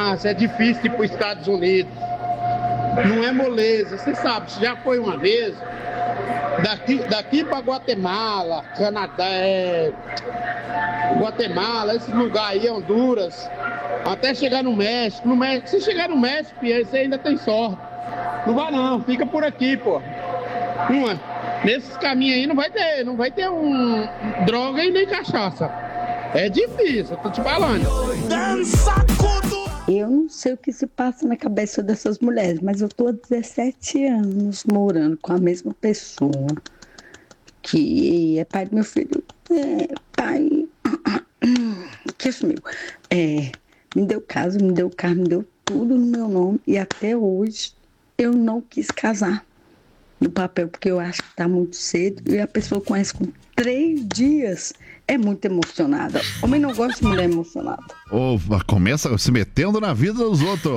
Márcia, é difícil ir para os Estados Unidos. Não é moleza. Você sabe, você já foi uma vez daqui para Guatemala, Canadá, Guatemala, esse lugar aí, Honduras, até chegar no México. Se chegar no México, você ainda tem sorte. Não vai não, fica por aqui, pô. Nesses caminhos aí não vai ter droga e nem cachaça. É difícil, eu tô te falando. Eu não sei o que se passa na cabeça dessas mulheres, mas eu tô há 17 anos morando com a mesma pessoa que é pai do meu filho. Pai que sumiu. Me deu casa, me deu carro, me deu tudo no meu nome e até hoje eu não quis casar no papel, porque eu acho que tá muito cedo e a pessoa conhece com 3 dias. É muito emocionada. Homem não gosta de mulher emocionada. Começa se metendo na vida dos outros.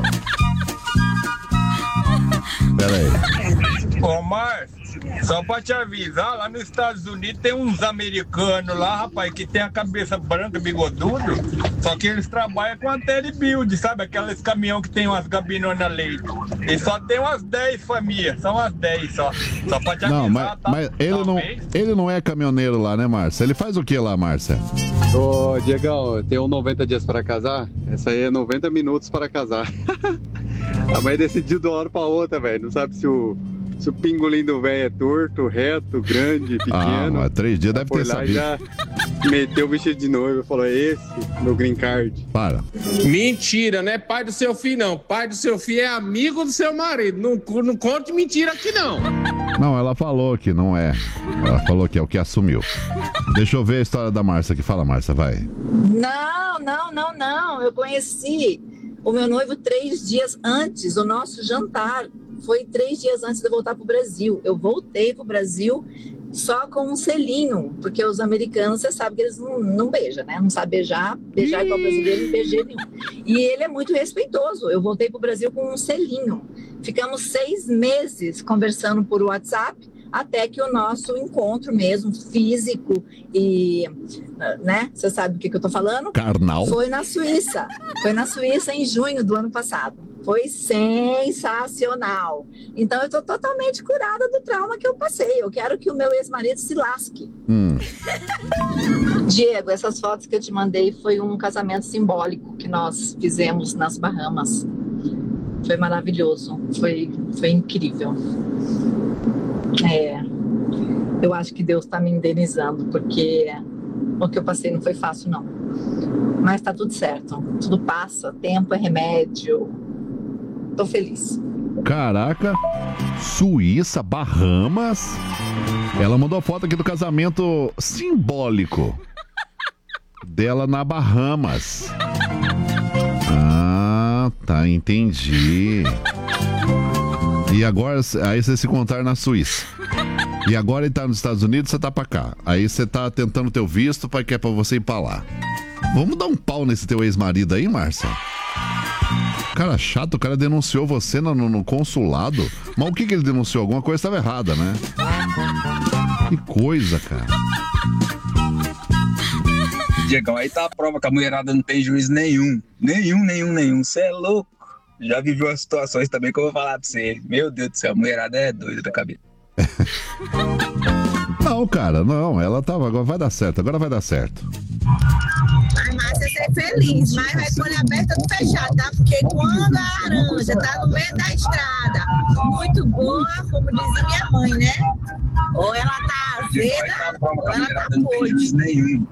Pera aí. Ô, Márcio, só pra te avisar, lá nos Estados Unidos tem uns americanos lá, rapaz, que tem a cabeça branca, bigodudo, só que eles trabalham com a telebuild, sabe? Aqueles caminhão que tem umas gabinonas leite. E só tem umas 10 famílias, são umas 10 só. Só pra te avisar, não, mas ele não é caminhoneiro lá, né, Márcia? Ele faz o que lá, Márcia? Ô, Diegão, tem um 90 dias para casar? Essa aí é 90 minutos para casar. A mãe decidiu de uma hora pra outra, velho. Não sabe se o pingolim do velho é torto, reto, grande, pequeno. Mas 3 dias deve ter sabido. Já meteu o vestido de noiva e falou, é esse, meu green card. Para. Mentira, não é pai do seu filho, não. Pai do seu filho é amigo do seu marido. Não conte mentira aqui, não. Não, ela falou que não é. Ela falou que é o que assumiu. Deixa eu ver a história da Márcia aqui. Fala, Márcia, vai. Não. Eu conheci o meu noivo 3 dias antes, o nosso jantar. Foi 3 dias antes de eu voltar para o Brasil. Eu voltei para o Brasil só com um selinho, porque os americanos, você sabe que eles não beijam, né? Não sabem beijar igual brasileiro, não beijei nenhum. E ele é muito respeitoso. Eu voltei para o Brasil com um selinho. Ficamos 6 meses conversando por WhatsApp, até que o nosso encontro mesmo, físico e, né? Você sabe o que eu tô falando? Carnal. Foi na Suíça. Foi na Suíça em junho do ano passado. Foi sensacional. Então eu tô totalmente curada do trauma que eu passei. Eu quero que o meu ex-marido se lasque. Diego, essas fotos que eu te mandei foi um casamento simbólico que nós fizemos nas Bahamas. Foi maravilhoso. Foi incrível. Eu acho que Deus está me indenizando, porque o que eu passei não foi fácil, não. Mas tá tudo certo. Tudo passa. Tempo é remédio. Tô feliz. Caraca. Suíça, Bahamas. Ela mandou a foto aqui do casamento simbólico dela na Bahamas. Ah, tá. Entendi. E agora, aí vocês se contaram na Suíça. E agora ele tá nos Estados Unidos, você tá pra cá. Aí você tá tentando teu visto, que é pra você ir pra lá. Vamos dar um pau nesse teu ex-marido aí, Márcia? Cara chato, o cara denunciou você no consulado. Mas o que ele denunciou? Alguma coisa estava errada, né? Que coisa, cara. Diegão, aí tá a prova que a mulherada não tem juízo nenhum. Nenhum. Você é louco. Já viveu as situações também que eu vou falar pra você. Meu Deus do céu, a mulherada é doida da cabeça. Não, cara, não. Ela tava. Agora vai dar certo. Ai, Márcia, ser feliz, mas vai com olho aberto ou fechado, tá? Porque quando a laranja tá no meio da estrada, muito boa, como dizia minha mãe, né? Ou ela tá azeda, ou ela tá podre. Nenhum.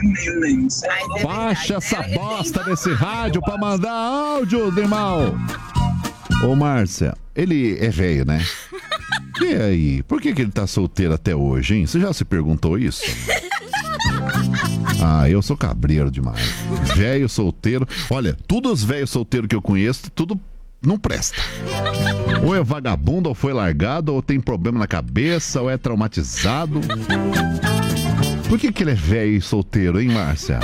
Baixa essa bosta desse rádio pra mandar áudio, irmão. Ô, Márcia, ele é velho, né? E aí, por que ele tá solteiro até hoje, hein? Você já se perguntou isso? Ah, eu sou cabreiro demais. Velho, solteiro. Olha, todos os velhos solteiros que eu conheço, tudo não presta. Ou é vagabundo, ou foi largado, ou tem problema na cabeça, ou é traumatizado. Por que ele é velho e solteiro, hein, Márcia?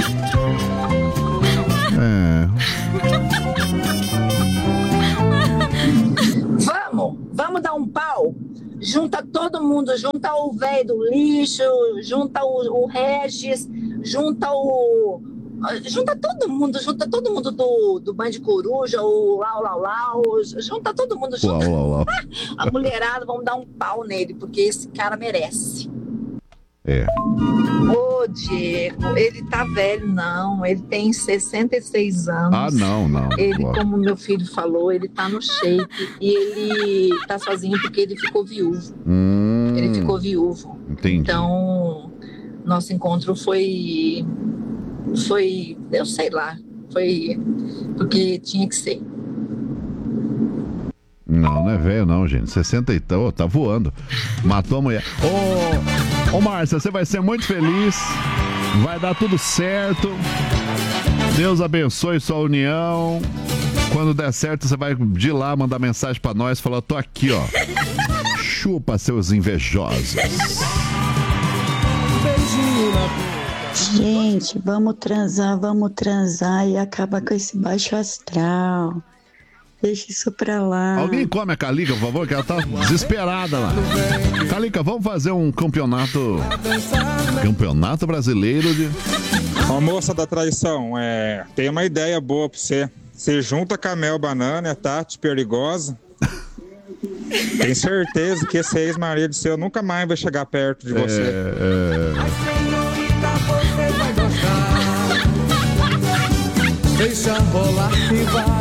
Vamos dar um pau? Junta todo mundo, junta o velho do lixo, junta o Regis, junta junta todo mundo do Band Coruja, o Lau, junta todo mundo junto. Lau. A mulherada, vamos dar um pau nele, porque esse cara merece. É. Ô, Diego, ele tá velho, não. Ele tem 66 anos. Ah, não. Ele, como meu filho falou, ele tá no shape e ele tá sozinho porque ele ficou viúvo. Ele ficou viúvo. Entendi. Então, nosso encontro foi, eu sei lá, foi porque tinha que ser. Não é velho não, gente. 60 e tal, tá voando. Matou a mulher. Ô, Márcia, você vai ser muito feliz. Vai dar tudo certo. Deus abençoe sua união. Quando der certo, você vai de lá mandar mensagem pra nós. Falar, tô aqui, ó. Chupa seus invejosos. Gente, vamos transar e acabar com esse baixo astral. Deixa isso pra lá. Alguém come a Calica, por favor, que ela tá desesperada lá. Calica, vamos fazer um campeonato brasileiro de... Ó, moça da traição, tem uma ideia boa pra você. Você junta com a Mel Banana, é Tati perigosa. Tenho certeza que esse ex-marido seu nunca mais vai chegar perto de você. Deixa rolar e vai.